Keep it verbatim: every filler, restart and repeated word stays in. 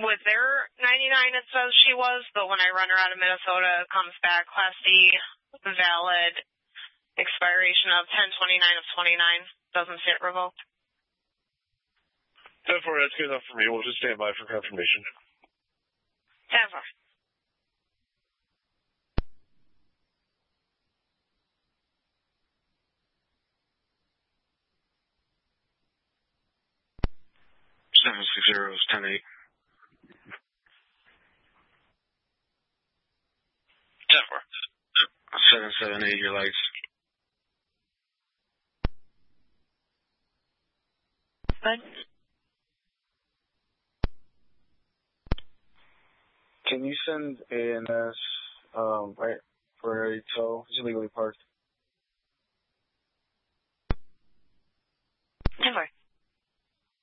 with their ninety-nine it says she was, but when I run her out of Minnesota, it comes back Class D, valid, expiration of ten twenty-nine of twenty-nine. Doesn't say it revoked. ten four, that's good enough for me. We'll just stand by for confirmation. ten four. seven six zero is ten eight. ten four. seven seven eight, your lights. Good. Can you send A N S um, right for a tow? It's illegally parked.